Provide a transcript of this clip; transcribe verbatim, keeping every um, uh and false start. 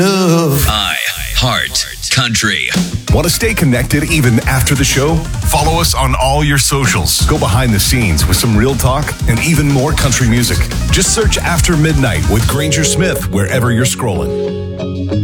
I Heart Country. Want to stay connected even after the show? Follow us on all your socials. Go behind the scenes with some real talk and even more country music. Just search After Midnight with Granger Smith wherever you're scrolling.